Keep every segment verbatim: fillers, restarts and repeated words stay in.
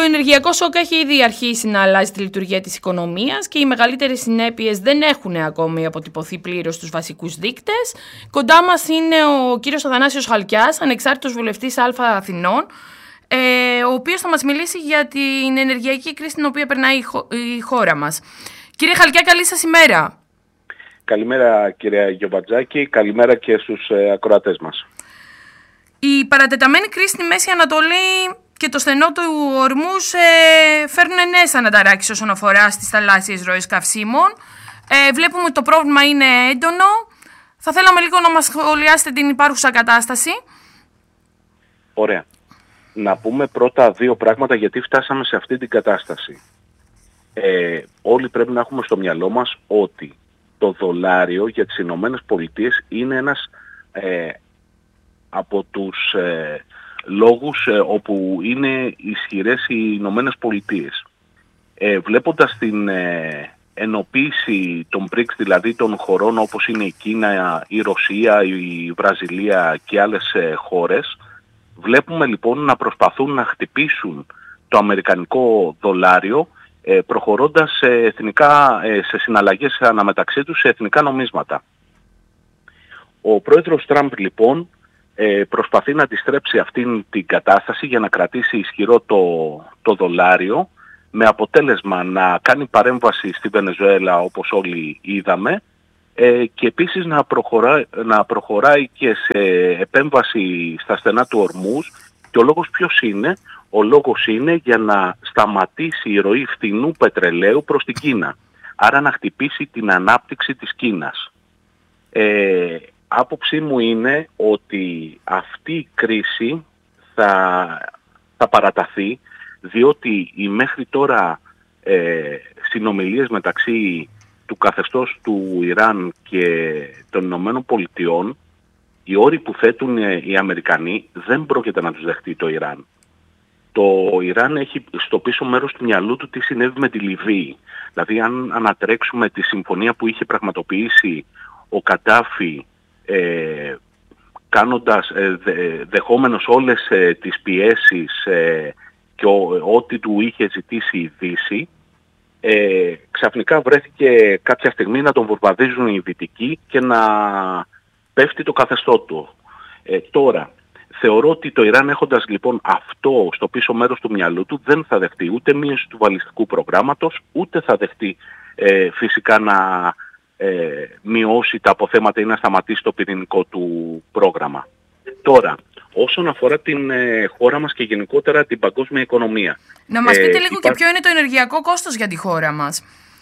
ενεργειακό σοκ έχει ήδη αρχίσει να αλλάζει τη λειτουργία της οικονομίας και οι μεγαλύτερες συνέπειες δεν έχουν ακόμη αποτυπωθεί πλήρως στους βασικούς δείκτες. Κοντά μας είναι ο κύριος Αθανάσιος Χαλκιάς, ανεξάρτητος βουλευτής Α Αθηνών, ε, ο οποίος θα μας μιλήσει για την ενεργειακή κρίση την οποία περνάει η, χω- η χώρα μας. Κύριε Χαλκιά, καλή σας ημέρα. Καλημέρα κυρία Γιοβατζάκη, καλημέρα και στους ε, ακροατές μας. Η παρατεταμένη κρίση στη Μέση Ανατολή και το στενό του Ορμούς ε, φέρνουν νέες αναταράξεις όσον αφορά στις θαλάσσιες ροές καυσίμων. Ε, βλέπουμε ότι το πρόβλημα είναι έντονο. Θα θέλαμε λίγο να μας σχολιάσετε την υπάρχουσα κατάσταση. Ωραία. Να πούμε πρώτα δύο πράγματα γιατί φτάσαμε σε αυτή την κατάσταση. Ε, όλοι πρέπει να έχουμε στο μυαλό μας ότι το δολάριο για τις Ηνωμένες Πολιτείες είναι ένας ε, από τους ε, λόγους ε, όπου είναι ισχυρές οι Ηνωμένες Πολιτείες. Ε, βλέποντας την ε, ενοποίηση των μπρικς, δηλαδή των χωρών όπως είναι η Κίνα, η Ρωσία, η Βραζιλία και άλλες ε, χώρες, βλέπουμε λοιπόν να προσπαθούν να χτυπήσουν το αμερικανικό δολάριο ε, προχωρώντας σε, εθνικά, ε, σε συναλλαγές αναμεταξύ τους σε εθνικά νομίσματα. Ο πρόεδρος Τραμπ λοιπόν ε, προσπαθεί να αντιστρέψει αυτήν την κατάσταση για να κρατήσει ισχυρό το, το δολάριο, με αποτέλεσμα να κάνει παρέμβαση στη Βενεζουέλα όπως όλοι είδαμε ε, και επίσης να, προχωρά, να προχωράει και σε επέμβαση στα στενά του Ορμούς. Και ο λόγος ποιος είναι? Ο λόγος είναι για να σταματήσει η ροή φθηνού πετρελαίου προς την Κίνα. Άρα να χτυπήσει την ανάπτυξη της Κίνας. Ε, άποψή μου είναι ότι αυτή η κρίση θα, θα παραταθεί, διότι οι μέχρι τώρα ε, συνομιλίες μεταξύ του καθεστώς του Ιράν και των Ηνωμένων Πολιτειών, οι όροι που θέτουν οι Αμερικανοί δεν πρόκειται να τους δεχτεί το Ιράν. Το Ιράν έχει στο πίσω μέρος του μυαλού του τι συνέβη με τη Λιβύη. Δηλαδή αν ανατρέξουμε τη συμφωνία που είχε πραγματοποιήσει ο Καντάφη ε, κάνοντας, ε, δε, δεχόμενος όλες ε, τις πιέσεις ε, και ό,τι του είχε ζητήσει η Δύση, ε, ξαφνικά βρέθηκε κάποια στιγμή να τον βορβαδίζουν οι Δυτικοί και να πέφτει το καθεστώ του. Ε, τώρα, θεωρώ ότι το Ιράν έχοντας λοιπόν αυτό στο πίσω μέρος του μυαλού του δεν θα δεχτεί ούτε μείωση του βαλιστικού προγράμματος, ούτε θα δεχτεί ε, φυσικά να ε, μειώσει τα αποθέματα ή να σταματήσει το πυρηνικό του πρόγραμμα. Τώρα, όσον αφορά την ε, χώρα μας και γενικότερα την παγκόσμια οικονομία. Να μας πείτε ε, λίγο υπά... και ποιο είναι το ενεργειακό κόστος για τη χώρα μας.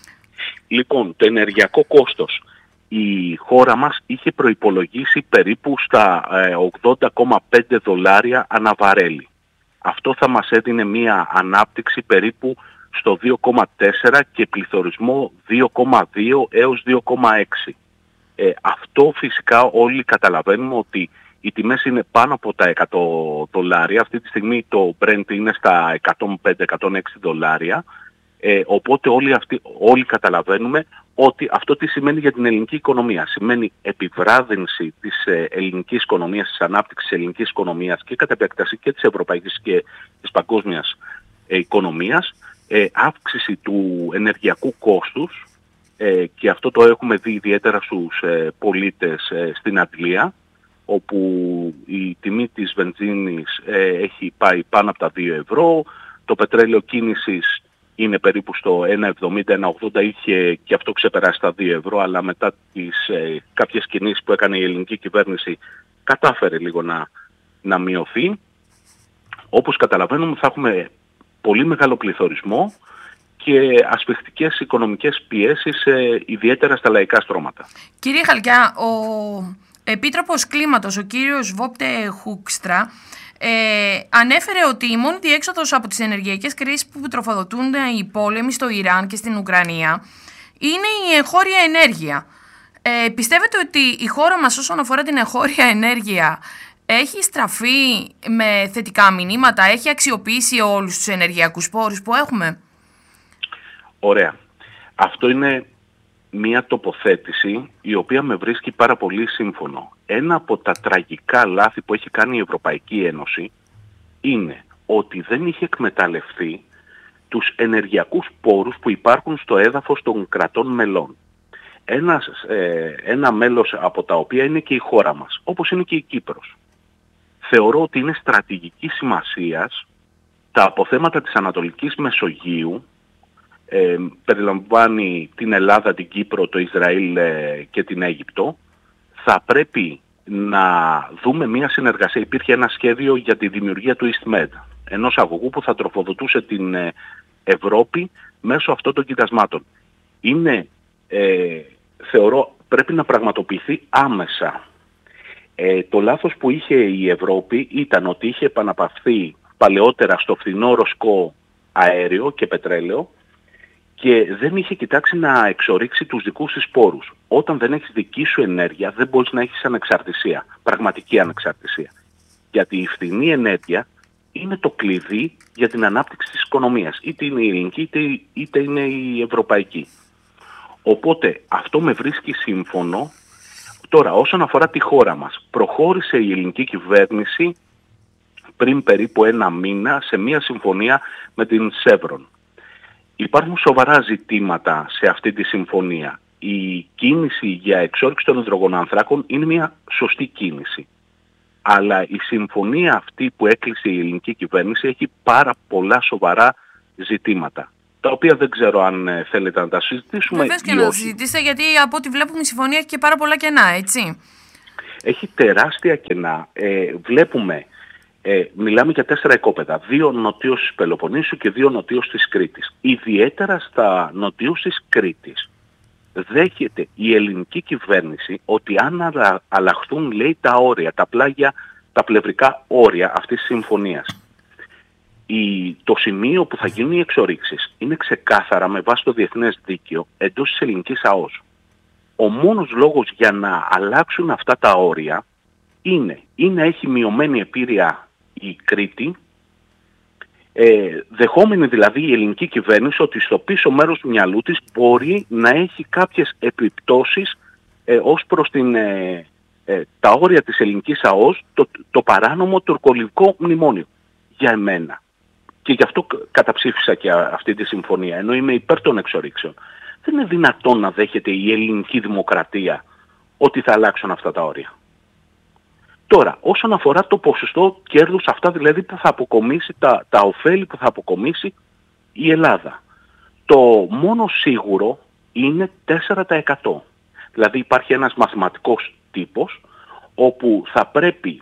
Λοιπόν, το ενεργειακό κόστος. Η χώρα μας είχε προϋπολογίσει περίπου στα ε, ογδόντα κόμμα πέντε δολάρια ανά βαρέλι. Αυτό θα μας έδινε μία ανάπτυξη περίπου στο δύο κόμμα τέσσερα και πληθωρισμό δύο κόμμα δύο έως δύο κόμμα έξι. Ε, αυτό φυσικά όλοι καταλαβαίνουμε ότι οι τιμές είναι πάνω από τα εκατό δολάρια. Αυτή τη στιγμή το Brent είναι στα εκατόν πέντε με εκατόν έξι δολάρια. Ε, οπότε όλοι, αυτοί, όλοι καταλαβαίνουμε ότι αυτό τι σημαίνει για την ελληνική οικονομία. Σημαίνει επιβράδυνση της ε, ελληνικής οικονομίας, της ανάπτυξης της ελληνικής οικονομίας και κατά επέκταση και της ευρωπαϊκής και της παγκόσμιας ε, οικονομίας, ε, αύξηση του ενεργειακού κόστους ε, και αυτό το έχουμε δει ιδιαίτερα στους ε, πολίτες ε, στην Αγγλία, όπου η τιμή της βενζίνης ε, έχει πάει πάνω από τα δύο ευρώ, το πετρέλαιο κίνησης είναι περίπου στο ένα εβδομήντα ένα ογδόντα, είχε και αυτό ξεπεράσει τα δύο ευρώ, αλλά μετά τις ε, κάποιες κινήσεις που έκανε η ελληνική κυβέρνηση κατάφερε λίγο να, να μειωθεί. Όπως καταλαβαίνουμε θα έχουμε πολύ μεγάλο πληθωρισμό και ασφιχτικές οικονομικές πιέσεις, ε, ιδιαίτερα στα λαϊκά στρώματα. Κύριε Χαλκιά, ο Επίτροπος Κλίματος, ο κύριος Βόπτε Χούκστρα, Ε, ανέφερε ότι η μόνη διέξοδος από τις ενεργειακές κρίσεις που τροφοδοτούν οι πόλεμοι στο Ιράν και στην Ουκρανία είναι η εγχώρια ενέργεια. Ε, πιστεύετε ότι η χώρα μας όσον αφορά την εγχώρια ενέργεια έχει στραφεί με θετικά μηνύματα, έχει αξιοποιήσει όλους τους ενεργειακούς πόρους που έχουμε? Ωραία. Αυτό είναι μια τοποθέτηση η οποία με βρίσκει πάρα πολύ σύμφωνο. Ένα από τα τραγικά λάθη που έχει κάνει η Ευρωπαϊκή Ένωση είναι ότι δεν είχε εκμεταλλευτεί τους ενεργειακούς πόρους που υπάρχουν στο έδαφος των κρατών μελών. Ένας, ε, ένα μέλος από τα οποία είναι και η χώρα μας, όπως είναι και η Κύπρος. Θεωρώ ότι είναι στρατηγικής σημασίας τα αποθέματα της Ανατολικής Μεσογείου, ε, περιλαμβάνει την Ελλάδα, την Κύπρο, το Ισραήλ ε, και την Αίγυπτο, θα πρέπει να δούμε μια συνεργασία. Υπήρχε ένα σχέδιο για τη δημιουργία του EastMed, ενός αγωγού που θα τροφοδοτούσε την ε, Ευρώπη μέσω αυτών των κοιτασμάτων. Είναι, ε, θεωρώ, πρέπει να πραγματοποιηθεί άμεσα. Ε, το λάθος που είχε η Ευρώπη ήταν ότι είχε επαναπαυθεί παλαιότερα στο φθηνό ρωσικό αέριο και πετρέλαιο και δεν είχε κοιτάξει να εξορίξει τους δικούς της πόρους. Όταν δεν έχεις δική σου ενέργεια δεν μπορείς να έχεις ανεξαρτησία, πραγματική ανεξαρτησία. Γιατί η φθηνή ενέργεια είναι το κλειδί για την ανάπτυξη της οικονομίας. Είτε είναι η ελληνική είτε, είτε είναι η ευρωπαϊκή. Οπότε αυτό με βρίσκει σύμφωνο. Τώρα όσον αφορά τη χώρα μας, προχώρησε η ελληνική κυβέρνηση πριν περίπου ένα μήνα σε μια συμφωνία με την Chevron. Υπάρχουν σοβαρά ζητήματα σε αυτή τη συμφωνία. Η κίνηση για εξόρυξη των υδρογονανθράκων είναι μια σωστή κίνηση. Αλλά η συμφωνία αυτή που έκλεισε η ελληνική κυβέρνηση έχει πάρα πολλά σοβαρά ζητήματα, τα οποία δεν ξέρω αν ε, θέλετε να τα συζητήσουμε. Βεβαίως και να τα συζητήσετε, γιατί από ό,τι βλέπουμε η συμφωνία έχει και πάρα πολλά κενά, έτσι. Έχει τεράστια κενά. Ε, βλέπουμε, ε, μιλάμε για τέσσερα οικόπεδα, δύο νοτίως της Πελοποννήσου και δύο νοτίως της Κρήτης. Ιδιαίτερα στα νοτίως της Κρήτης δέχεται η ελληνική κυβέρνηση ότι αν αλα, αλλάχθουν, λέει, τα όρια, τα πλάγια, τα πλευρικά όρια αυτής της συμφωνίας, η, το σημείο που θα γίνουν οι εξορίξεις είναι ξεκάθαρα με βάση το διεθνές δίκαιο εντός της ελληνικής ΑΟΣ. Ο μόνος λόγος για να αλλάξουν αυτά τα όρια είναι ή να έχει μειωμένη επίρρεια η Κρήτη, ε, δεχόμενη δηλαδή η ελληνική κυβέρνηση ότι στο πίσω μέρος του μυαλού της μπορεί να έχει κάποιες επιπτώσεις ε, ως προς την, ε, ε, τα όρια της ελληνικής ΑΟΣ, το, το παράνομο τουρκολιβικό μνημόνιο. Για εμένα. Και γι' αυτό καταψήφισα και αυτή τη συμφωνία, ενώ είμαι υπέρ των εξορίξεων. Δεν είναι δυνατόν να δέχεται η ελληνική δημοκρατία ότι θα αλλάξουν αυτά τα όρια. Τώρα, όσον αφορά το ποσοστό κέρδους, αυτά δηλαδή που θα αποκομίσει, τα, τα ωφέλη που θα αποκομίσει η Ελλάδα. Το μόνο σίγουρο είναι τέσσερα τοις εκατό. Δηλαδή υπάρχει ένας μαθηματικός τύπος, όπου θα πρέπει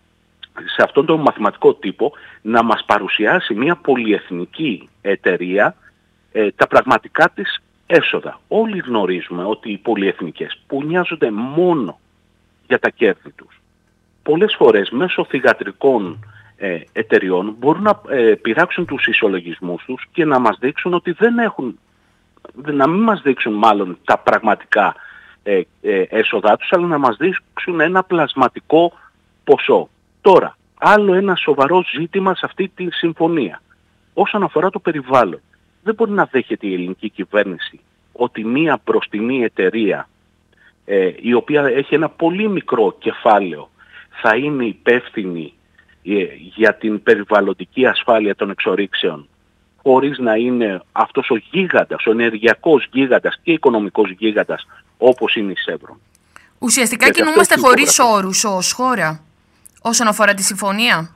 σε αυτόν τον μαθηματικό τύπο να μας παρουσιάσει μια πολυεθνική εταιρεία ε, τα πραγματικά της έσοδα. Όλοι γνωρίζουμε ότι οι πολυεθνικές που νοιάζονται μόνο για τα κέρδη τους, πολλές φορές μέσω θυγατρικών ε, εταιριών μπορούν να ε, πειράξουν τους ισολογισμούς τους και να μας δείξουν ότι δεν έχουν, να μην μας δείξουν μάλλον τα πραγματικά ε, ε, έσοδά τους, αλλά να μας δείξουν ένα πλασματικό ποσό. Τώρα, άλλο ένα σοβαρό ζήτημα σε αυτή τη συμφωνία. Όσον αφορά το περιβάλλον, δεν μπορεί να δέχεται η ελληνική κυβέρνηση ότι μία μπροστινή εταιρεία, ε, η οποία έχει ένα πολύ μικρό κεφάλαιο, θα είναι υπεύθυνη ε, για την περιβαλλοντική ασφάλεια των εξορίξεων, χωρίς να είναι αυτός ο γίγαντας, ο ενεργειακός γίγαντας και οικονομικός γίγαντας, όπως είναι η Chevron. Ουσιαστικά γιατί κινούμαστε χωρίς όρους ως χώρα, όσον αφορά τη συμφωνία.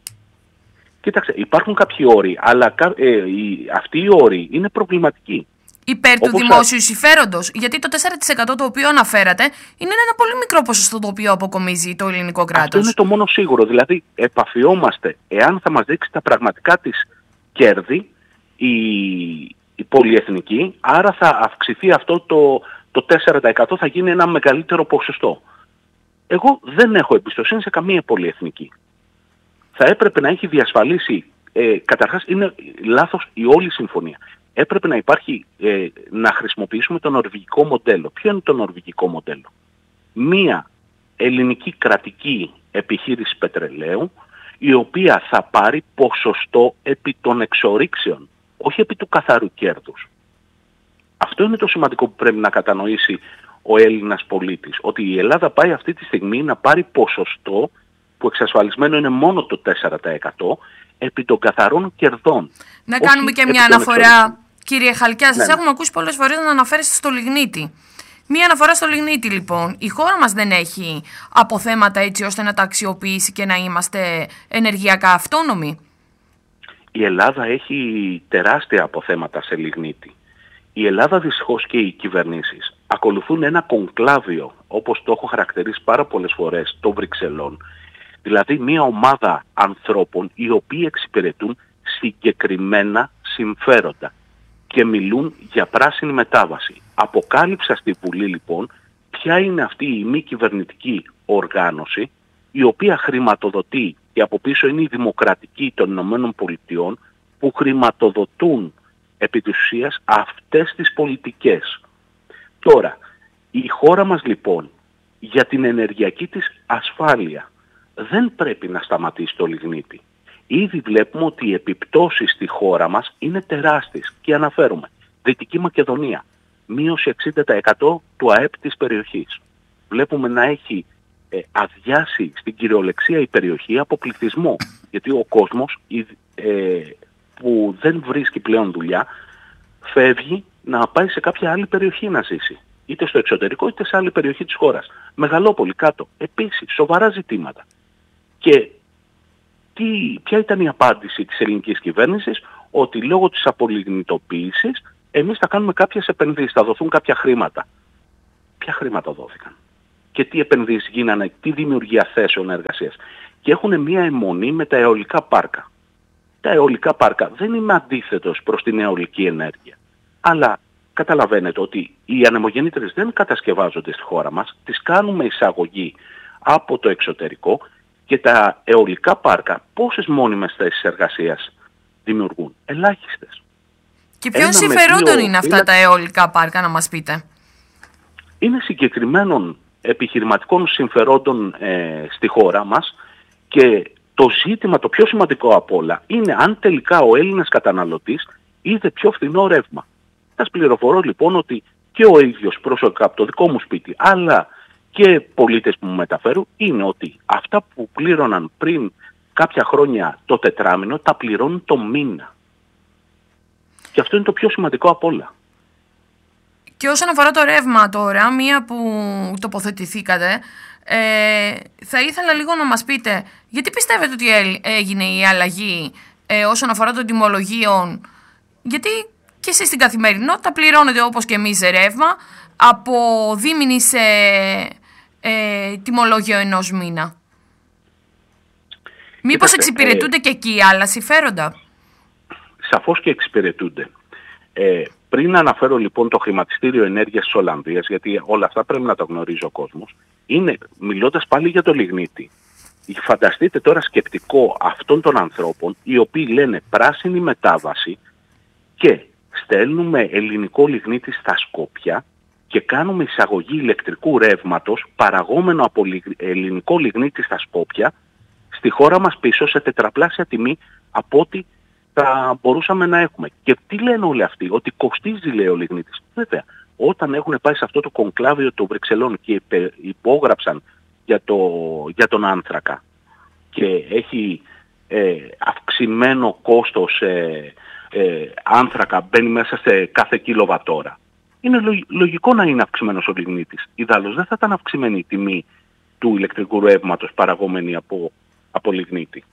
Κοίταξε, υπάρχουν κάποιοι όροι, αλλά ε, οι, αυτοί οι όροι είναι προβληματικοί. Υπέρ του δημόσιου συμφέροντος, γιατί το τέσσερα τοις εκατό το οποίο αναφέρατε είναι ένα πολύ μικρό ποσοστό το οποίο αποκομίζει το ελληνικό κράτος. Αυτό είναι το μόνο σίγουρο. Δηλαδή, επαφιόμαστε εάν θα μας δείξει τα πραγματικά της κέρδη η, η πολυεθνική, άρα θα αυξηθεί αυτό το, το τέσσερα τοις εκατό, θα γίνει ένα μεγαλύτερο ποσοστό. Εγώ δεν έχω εμπιστοσύνη σε καμία πολυεθνική. Θα έπρεπε να έχει διασφαλίσει, ε, καταρχάς είναι λάθος η όλη συμφωνία. Έπρεπε να υπάρχει, ε, να χρησιμοποιήσουμε το νορβηγικό μοντέλο. Ποιο είναι το νορβηγικό μοντέλο? Μία ελληνική κρατική επιχείρηση πετρελαίου, η οποία θα πάρει ποσοστό επί των εξορίξεων, όχι επί του καθαρού κέρδους. Αυτό είναι το σημαντικό που πρέπει να κατανοήσει ο Έλληνας πολίτης. Ότι η Ελλάδα πάει αυτή τη στιγμή να πάρει ποσοστό, που εξασφαλισμένο είναι μόνο το τέσσερα τοις εκατό, επί των καθαρών κερδών. Να κάνουμε και μια αναφορά, κύριε Χαλκιά, σας ναι. έχουμε ακούσει πολλές φορές να αναφέρεστε στο λιγνίτη. Μία αναφορά στο λιγνίτη λοιπόν. Η χώρα μας δεν έχει αποθέματα έτσι ώστε να τα αξιοποιήσει και να είμαστε ενεργειακά αυτόνομοι. Η Ελλάδα έχει τεράστια αποθέματα σε λιγνίτη. Η Ελλάδα δυστυχώς και οι κυβερνήσεις ακολουθούν ένα κονκλάβιο, όπως το έχω χαρακτηρίσει πάρα πολλές φορές, των Βρυξελών. Δηλαδή μια ομάδα ανθρώπων οι οποίοι εξυπηρετούν συγκεκριμένα συμφέροντα και μιλούν για πράσινη μετάβαση. Αποκάλυψα στη Βουλή λοιπόν ποια είναι αυτή η μη κυβερνητική οργάνωση η οποία χρηματοδοτεί, και από πίσω είναι η Δημοκρατική των Ηνωμένων Πολιτειών, που χρηματοδοτούν επί της ουσίας αυτές τις πολιτικές. Τώρα, η χώρα μας λοιπόν για την ενεργειακή της ασφάλεια δεν πρέπει να σταματήσει το λιγνίτη. Ήδη βλέπουμε ότι οι επιπτώσεις στη χώρα μας είναι τεράστιες και αναφέρουμε Δυτική Μακεδονία, μείωση εξήντα τοις εκατό του ΑΕΠ της περιοχής. Βλέπουμε να έχει ε, αδειάσει στην κυριολεξία η περιοχή από πληθυσμό, γιατί ο κόσμος ε, που δεν βρίσκει πλέον δουλειά φεύγει να πάει σε κάποια άλλη περιοχή να ζήσει. Είτε στο εξωτερικό είτε σε άλλη περιοχή της χώρας. Μεγαλόπολη κάτω. Επίσης, σοβαρά ζητήματα. Και τι, ποια ήταν η απάντηση της ελληνικής κυβέρνησης? Ότι λόγω της απολιγνητοποίησης εμείς θα κάνουμε κάποιες επενδύσεις, θα δοθούν κάποια χρήματα. Ποια χρήματα δόθηκαν? Και τι επενδύσεις γίνανε, τι δημιουργία θέσεων εργασίας? Και έχουν μία αιμονή με τα αιωλικά πάρκα. Τα αιωλικά πάρκα, δεν είμαι αντίθετος προς την αιωλική ενέργεια. Αλλά καταλαβαίνετε ότι οι ανεμογεννήτρες δεν κατασκευάζονται στη χώρα μας, τις κάνουμε εισαγωγή από το εξωτερικό και τα αιωλικά πάρκα πόσες μόνιμες θέσεις εργασίας δημιουργούν? Ελάχιστες. Και ποιον συμφερόντων είναι αυτά τα αιωλικά πάρκα, να μας πείτε? Είναι συγκεκριμένων επιχειρηματικών συμφερόντων ε, στη χώρα μας και το ζήτημα το πιο σημαντικό απ' όλα είναι αν τελικά ο Έλληνας καταναλωτής είδε πιο φθηνό ρεύμα. Σας πληροφορώ λοιπόν ότι και ο ίδιος προσωπικά από το δικό μου σπίτι αλλά και πολίτες που μου μεταφέρουν είναι ότι αυτά που πλήρωναν πριν κάποια χρόνια το τετράμινο τα πληρώνουν το μήνα. Και αυτό είναι το πιο σημαντικό απ' όλα. Και όσον αφορά το ρεύμα τώρα, μία που τοποθετηθήκατε, ε, θα ήθελα λίγο να μας πείτε γιατί πιστεύετε ότι έγινε η αλλαγή ε, όσον αφορά των τιμολογίων? Γιατί και εσείς στην καθημερινότητα πληρώνετε όπως και εμείς ρεύμα από δίμηνη σε ε, τιμολόγιο ενός μήνα. Μήπως εξυπηρετούνται ε, και εκεί άλλα συμφέροντα? Σαφώς και εξυπηρετούνται. Ε, πριν αναφέρω λοιπόν το χρηματιστήριο ενέργειας της Ολλανδίας, γιατί όλα αυτά πρέπει να τα γνωρίζει ο κόσμος, είναι μιλώντας πάλι για το λιγνίτη. Φανταστείτε τώρα σκεπτικό αυτών των ανθρώπων οι οποίοι λένε πράσινη μετάβαση και στέλνουμε ελληνικό λιγνίτη στα Σκόπια και κάνουμε εισαγωγή ηλεκτρικού ρεύματος παραγόμενο από ελληνικό λιγνίτη στα Σκόπια στη χώρα μας πίσω σε τετραπλάσια τιμή από ό,τι θα μπορούσαμε να έχουμε. Και τι λένε όλοι αυτοί? Ότι κοστίζει, λέει ο λιγνίτης. Βέβαια, όταν έχουν πάει σε αυτό το κονκλάβιο των Βρυξελών και υπόγραψαν για, το, για τον άνθρακα και έχει ε, αυξημένο κόστος ε, ε, άνθρακα, μπαίνει μέσα σε κάθε κιλοβατόρα, είναι λογικό να είναι αυξημένος ο λιγνίτης. Ιδάλλως δεν θα ήταν αυξημένη η τιμή του ηλεκτρικού ρεύματος παραγόμενη από, από λιγνίτη.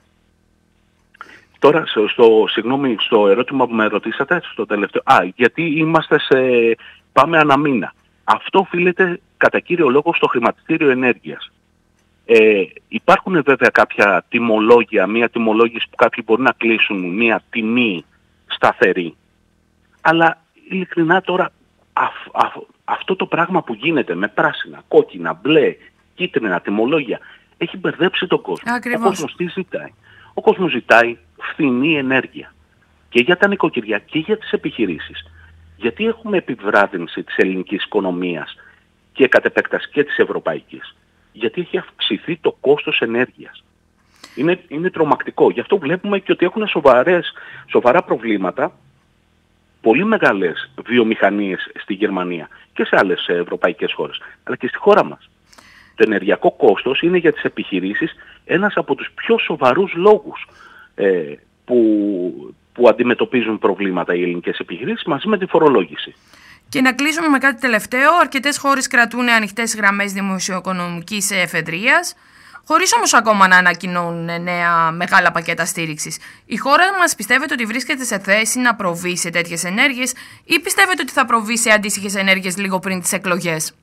Τώρα, στο, συγγνώμη, στο ερώτημα που με ρωτήσατε, στο τελευταίο, α, γιατί είμαστε σε, πάμε αναμήνα. Αυτό οφείλεται κατά κύριο λόγο στο χρηματιστήριο ενέργειας. Ε, υπάρχουν βέβαια κάποια τιμολόγια, μία τιμολόγηση που κάποιοι μπορεί να κλείσουν, μία τιμή σταθερή. Αλλά ειλικρινά τώρα αφ, αφ, αυτό το πράγμα που γίνεται με πράσινα, κόκκινα, μπλε, κίτρινα τιμολόγια έχει μπερδέψει τον κόσμο. Ακριβώς. Ο κόσμος τι ζητάει? Ο κόσμος ζητάει φθηνή ενέργεια και για τα νοικοκυριά και για τις επιχειρήσεις. Γιατί έχουμε επιβράδυνση της ελληνικής οικονομίας και κατ' επέκταση και της ευρωπαϊκής? Γιατί έχει αυξηθεί το κόστος ενέργειας. Είναι, είναι τρομακτικό. Γι' αυτό βλέπουμε και ότι έχουν σοβαρές, σοβαρά προβλήματα πολύ μεγάλες βιομηχανίες στη Γερμανία και σε άλλες ευρωπαϊκές χώρες, αλλά και στη χώρα μας. Το ενεργειακό κόστος είναι για τις επιχειρήσεις ένας από τους πιο σοβαρούς λόγους ε, που, που αντιμετωπίζουν προβλήματα οι ελληνικές επιχειρήσεις μαζί με τη φορολόγηση. Και να κλείσουμε με κάτι τελευταίο. Αρκετές χώρες κρατούν ανοιχτές γραμμές δημοσιοοικονομικής εφεδρείας, χωρίς όμως ακόμα να ανακοινώνουν νέα μεγάλα πακέτα στήριξης. Η χώρα μας πιστεύετε ότι βρίσκεται σε θέση να προβεί σε τέτοιες ενέργειες ή πιστεύετε ότι θα προβεί σε αντίστοιχες ενέργειες λίγο πριν τις εκλογές?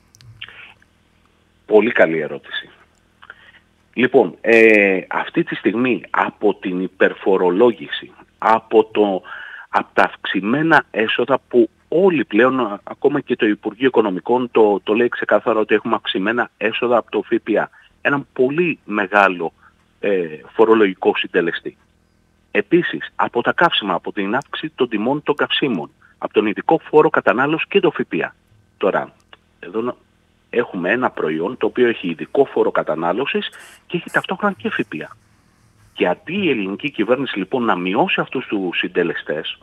Πολύ καλή ερώτηση. Λοιπόν, ε, αυτή τη στιγμή από την υπερφορολόγηση, από, το, από τα αυξημένα έσοδα που όλοι πλέον, ακόμα και το Υπουργείο Οικονομικών το, το λέει ξεκάθαρα ότι έχουμε αυξημένα έσοδα από το ΦΠΑ. Έναν πολύ μεγάλο ε, φορολογικό συντελεστή. Επίσης, από τα καύσιμα, από την αύξηση των τιμών των καυσίμων, από τον ειδικό φόρο κατανάλωσης και το ΦΠΑ. Τώρα, εδώ έχουμε ένα προϊόν το οποίο έχει ειδικό φόρο κατανάλωσης και έχει ταυτόχρονα και ΦΠΑ. Και αντί η ελληνική κυβέρνηση λοιπόν να μειώσει αυτούς τους συντελεστές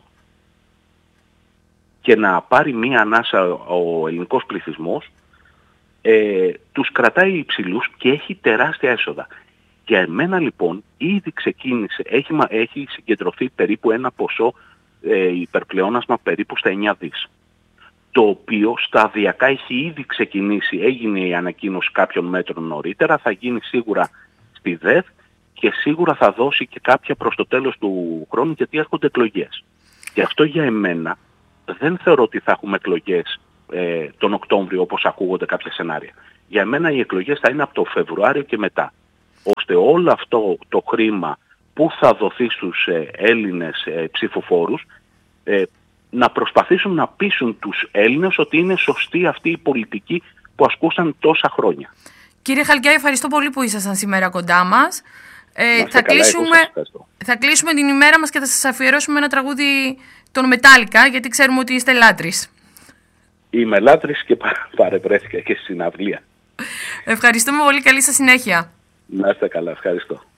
και να πάρει μία ανάσα ο ελληνικός πληθυσμός, ε, τους κρατάει υψηλούς και έχει τεράστια έσοδα. Για εμένα λοιπόν ήδη ξεκίνησε, έχει, έχει συγκεντρωθεί περίπου ένα ποσό ε, υπερπλεόνασμα περίπου στα εννιά δις. Το οποίο σταδιακά έχει ήδη ξεκινήσει, έγινε η ανακοίνωση κάποιων μέτρων νωρίτερα, θα γίνει σίγουρα στη ΔΕΔ και σίγουρα θα δώσει και κάποια προς το τέλος του χρόνου γιατί έρχονται εκλογές. Και αυτό για εμένα δεν θεωρώ ότι θα έχουμε εκλογές ε, τον Οκτώβριο όπως ακούγονται κάποια σενάρια. Για μένα οι εκλογές θα είναι από το Φεβρουάριο και μετά. Ώστε όλο αυτό το χρήμα που θα δοθεί στους ε, Έλληνες ε, ψηφοφόρους ε, να προσπαθήσουν να πείσουν τους Έλληνες ότι είναι σωστή αυτή η πολιτική που ασκούσαν τόσα χρόνια. Κύριε Χαλκιά, ευχαριστώ πολύ που ήσασταν σήμερα κοντά μας. Ε, θα, καλά, κλείσουμε, θα κλείσουμε την ημέρα μας και θα σας αφιερώσουμε ένα τραγούδι των Μετάλλικα, γιατί ξέρουμε ότι είστε λάτρεις. Είμαι λάτρης και παρευρέθηκα και στη συναυλία. Ευχαριστούμε πολύ. Καλή σας συνέχεια. Να είστε καλά. Ευχαριστώ.